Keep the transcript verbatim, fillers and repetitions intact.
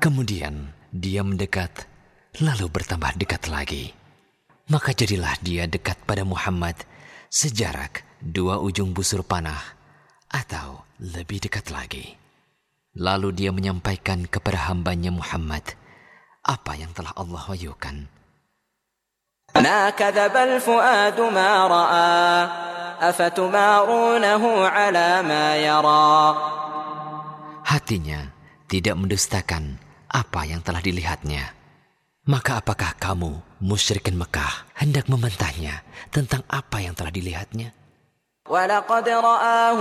Kemudian dia mendekat, lalu bertambah dekat lagi. Maka jadilah dia dekat pada Muhammad sejarak dua ujung busur panah atau lebih dekat lagi. Lalu dia menyampaikan kepada hambanya Muhammad apa yang telah Allah wahyukan. ما كذب الفؤاد ما رأى أفتمارونه على ما يرى. Hatinya tidak mendustakan apa yang telah dilihatnya. Maka apakah kamu, musyrikin Mekah, hendak membantahnya tentang apa yang telah dilihatnya? وَلَقَدْ رَآهُ